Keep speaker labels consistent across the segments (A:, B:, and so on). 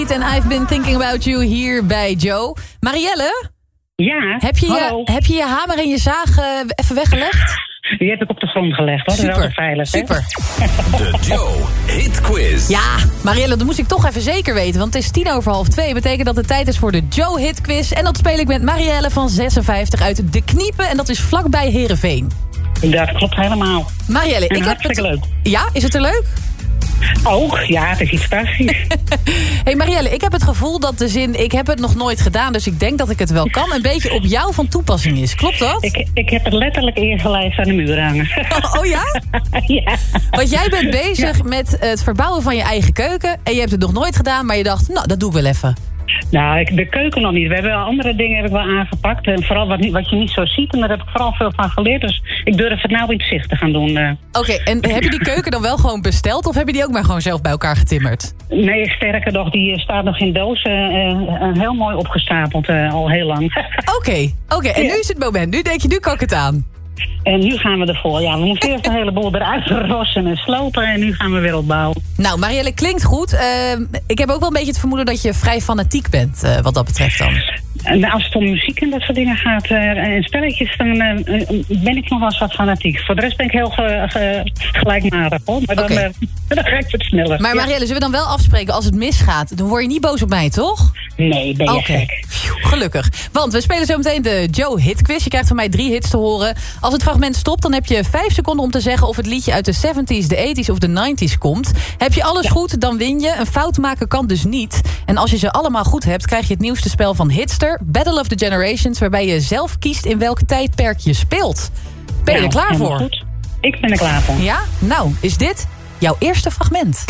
A: En I've been thinking about you hier bij Joe. Marielle?
B: Ja,
A: heb je je hamer en je zaag even weggelegd?
B: Die heb ik op de grond gelegd, hoor.
A: Super,
B: dat is wel veilig,
A: super.
C: De Joe Hit Quiz.
A: Ja, Marielle, dat moest ik toch even zeker weten. Want het is 2:10. Betekent dat het tijd is voor de Joe Hit Quiz. En dat speel ik met Marielle van 56 uit De Kniepen. En dat is vlakbij Heerenveen.
B: Dat klopt helemaal.
A: Marielle,
B: en
A: ik heb
B: het leuk.
A: Ja, is het er leuk?
B: Ook, ja, het is iets fantastisch.
A: Hey Marielle, ik heb het gevoel dat de zin ik heb het nog nooit gedaan, dus ik denk dat ik het wel kan, een beetje op jou van toepassing is. Klopt dat?
B: Ik heb het letterlijk ingelijst aan de muur hangen.
A: Oh ja?
B: Ja.
A: Want jij bent bezig met het verbouwen van je eigen keuken en je hebt het nog nooit gedaan, maar je dacht, nou, dat doe ik wel even.
B: Nou, de keuken nog niet. We hebben andere dingen heb ik wel aangepakt. En vooral wat je niet zo ziet. En daar heb ik vooral veel van geleerd. Dus ik durf het nou in het zicht te gaan doen.
A: Oké, en heb je die keuken dan wel gewoon besteld? Of heb je die ook maar gewoon zelf bij elkaar getimmerd?
B: Nee, sterker nog, die staat nog in dozen. Heel mooi opgestapeld al heel lang.
A: Oké, en nu is het moment. Nu denk je, nu kan ik het aan.
B: En nu gaan we ervoor. Ja, we moesten eerst een heleboel eruit rossen en slopen. En nu gaan we weer opbouwen.
A: Nou, Marielle, klinkt goed. Ik heb ook wel een beetje het vermoeden dat je vrij fanatiek bent, wat dat betreft dan.
B: En als het om muziek en dat soort dingen gaat en spelletjes, dan ben ik nog wel eens wat fanatiek. Voor de rest ben ik heel gelijkmatig, hoor. Maar dan ga ik het sneller.
A: Maar Marielle, zullen we dan wel afspreken als het misgaat? Dan word je niet boos op mij, toch?
B: Nee, ben je gek.
A: Gelukkig. Want we spelen zo meteen de Joe Hit Quiz. Je krijgt van mij 3 hits te horen. Als het fragment stopt, dan heb je 5 seconden om te zeggen of het liedje uit de 70s, de 80s of de 90s komt. Heb je alles goed, dan win je. Een fout maken kan dus niet. En als je ze allemaal goed hebt, krijg je het nieuwste spel van Hitster, Battle of the Generations, waarbij je zelf kiest in welk tijdperk je speelt. Ben je er klaar voor?
B: Goed. Ik ben er klaar voor.
A: Ja? Nou, is dit jouw eerste fragment?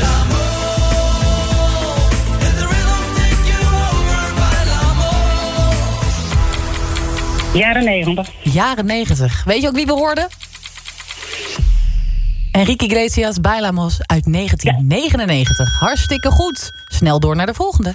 B: Jaren 90.
A: Jaren 90. Weet je ook wie we hoorden? Enrique Iglesias, Bailamos uit 1999. Hartstikke goed. Snel door naar de volgende.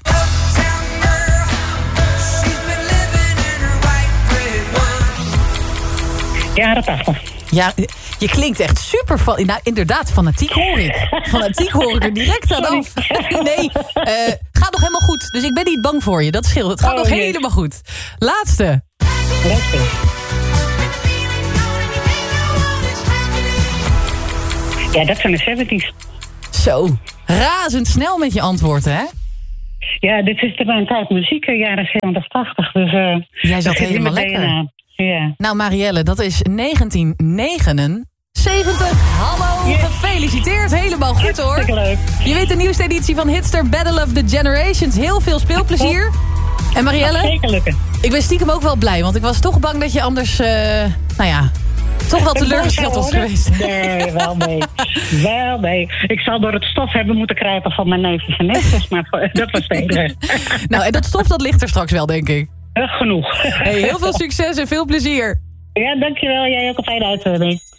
B: Jaren 80.
A: Ja, je klinkt echt super van. Nou, inderdaad, fanatiek hoor ik. Fanatiek hoor ik er direct aan af. Nee, gaat nog helemaal goed. Dus ik ben niet bang voor je, dat scheelt. Het gaat nog helemaal goed. Laatste.
B: Ja, dat zijn de 70's.
A: Zo, razendsnel met je antwoord, hè?
B: Ja, dit is de mijn tijd muziek, jaren 70, 80. Dus,
A: jij zat helemaal lekker.
B: Ja.
A: Nou, Marielle, dat is 1979. Hallo, gefeliciteerd. Helemaal goed, hoor.
B: Hartstikke leuk.
A: Je weet de nieuwste editie van Hitster Battle of the Generations. Heel veel speelplezier. En Marielle,
B: zeker lukken.
A: Ik ben stiekem ook wel blij, want ik was toch bang dat je anders, toch wel teleurgesteld was geweest.
B: Nee, wel mee. Wel mee. Ik zal door het stof hebben moeten krijgen van mijn neefjes en nichtjes, maar dat was het enige.
A: Nou, en dat stof dat ligt er straks wel, denk ik.
B: Genoeg.
A: Hey, heel veel succes en veel plezier.
B: Ja, dankjewel. Jij ook een fijne uitzending.